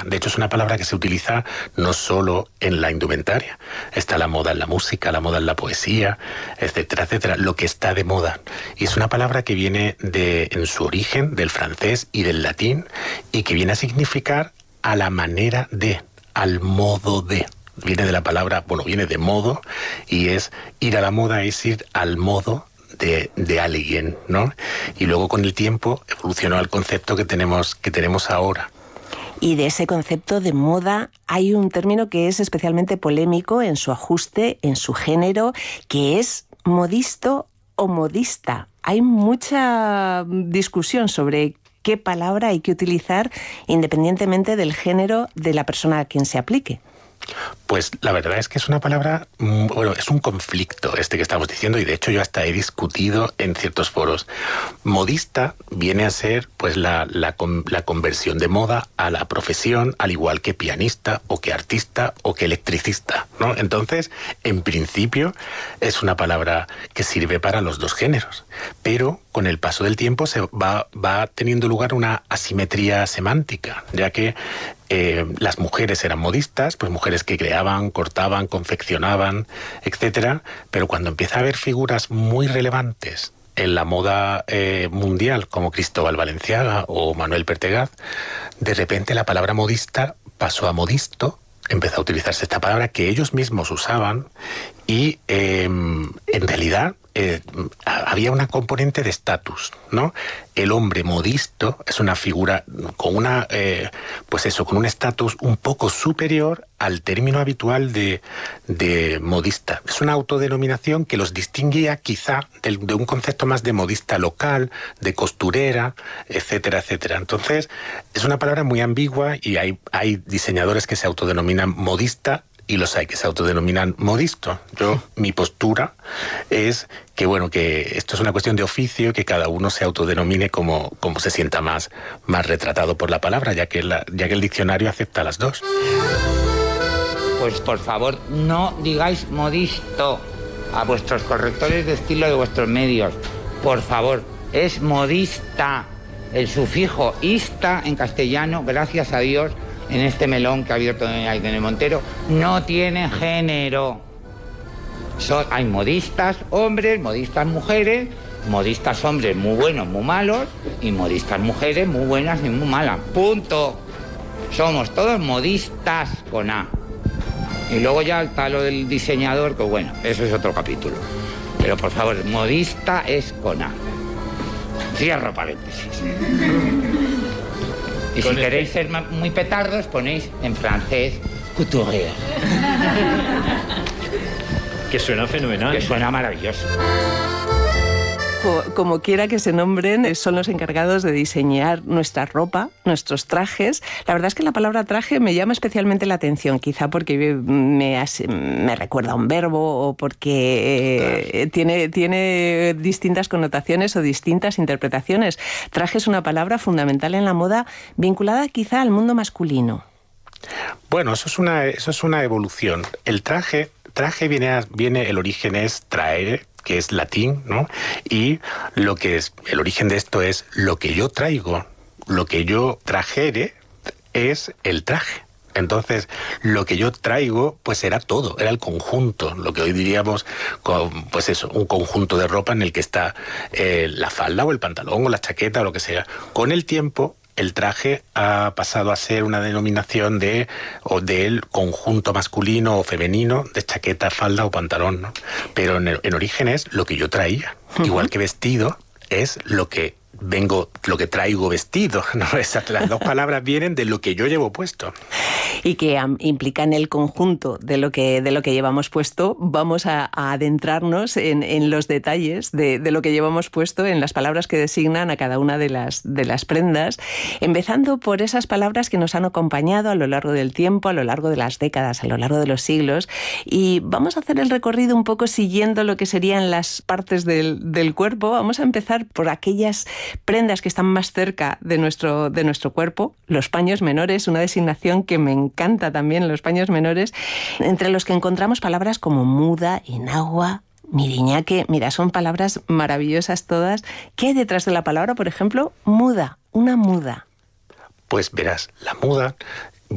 De hecho, es una palabra que se utiliza no solo en la indumentaria. Está la moda en la música, la moda en la poesía, etcétera, etcétera. Lo que está de moda. Y es una palabra que viene en su origen del francés y del latín, y que viene a significar a la manera de, al modo de. Viene de la palabra, viene de modo, y es ir a la moda, es ir al modo de alguien, ¿no? Y luego con el tiempo evolucionó al concepto que tenemos ahora. Y de ese concepto de moda hay un término que es especialmente polémico en su ajuste, en su género, que es modisto o modista. Hay mucha discusión sobre qué palabra hay que utilizar independientemente del género de la persona a quien se aplique. Pues la verdad es que es una palabra, es un conflicto que estamos diciendo, y de hecho yo hasta he discutido en ciertos foros. Modista viene a ser pues la conversión de moda a la profesión, al igual que pianista o que artista o que electricista, ¿no? Entonces, en principio, es una palabra que sirve para los dos géneros, pero con el paso del tiempo se va teniendo lugar una asimetría semántica, ya que las mujeres eran modistas, pues mujeres que creaban, cortaban, confeccionaban, etcétera, pero cuando empieza a haber figuras muy relevantes en la moda mundial, como Cristóbal Valenciaga o Manuel Pertegaz, de repente la palabra modista pasó a modisto, empezó a utilizarse esta palabra que ellos mismos usaban, y en realidad había una componente de estatus, ¿no? El hombre modisto es una figura con con un estatus un poco superior al término habitual de modista. Es una autodenominación que los distinguía quizá de un concepto más de modista local, de costurera, etcétera, etcétera. Entonces, es una palabra muy ambigua, y hay diseñadores que se autodenominan modista y los hay que se autodenominan modisto. Mi postura es que esto es una cuestión de oficio, que cada uno se autodenomine como se sienta más retratado por la palabra, ya que el diccionario acepta las dos. Pues por favor, no digáis modisto a vuestros correctores de estilo de vuestros medios. Por favor, es modista. El sufijo ista en castellano, gracias a Dios, en este melón que ha abierto Irene Montero, no tiene género. Hay modistas hombres, modistas mujeres, modistas hombres muy buenos, muy malos, y modistas mujeres muy buenas y muy malas. Punto. Somos todos modistas con A. Y luego ya está lo del diseñador, que bueno, eso es otro capítulo. Pero por favor, modista es con A. Cierro paréntesis. Y si queréis ser muy petardos, ponéis en francés couturier. Que suena fenomenal. Que suena maravilloso. Como quiera que se nombren, son los encargados de diseñar nuestra ropa, nuestros trajes. La verdad es que la palabra traje me llama especialmente la atención, quizá porque me recuerda a un verbo, o porque tiene distintas connotaciones o distintas interpretaciones. Traje es una palabra fundamental en la moda, vinculada quizá al mundo masculino. Bueno, eso es una evolución. El traje viene, el origen es traere, que es latín, ¿no? Y el origen de esto es lo que yo traigo, lo que yo trajere es el traje. Entonces, lo que yo traigo, pues era todo, era el conjunto, lo que hoy diríamos, pues eso, un conjunto de ropa en el que está la falda o el pantalón o la chaqueta o lo que sea. Con el tiempo, el traje ha pasado a ser una denominación del conjunto masculino o femenino de chaqueta, falda o pantalón, ¿no? Pero en origen es lo que yo traía. Uh-huh. Igual que vestido es lo que traigo vestido, ¿no? Las dos palabras vienen de lo que yo llevo puesto. Y que implican el conjunto de lo que llevamos puesto. Vamos a adentrarnos en los detalles de lo que llevamos puesto, en las palabras que designan a cada una de las prendas, empezando por esas palabras que nos han acompañado a lo largo del tiempo, a lo largo de las décadas, a lo largo de los siglos. Y vamos a hacer el recorrido un poco siguiendo lo que serían las partes del cuerpo. Vamos a empezar por aquellas prendas que están más cerca de nuestro cuerpo, los paños menores, una designación que me encanta también, los paños menores, entre los que encontramos palabras como muda, enagua, miriñaque. Mira, son palabras maravillosas todas. ¿Qué hay detrás de la palabra, por ejemplo, muda? Una muda. Pues verás, la muda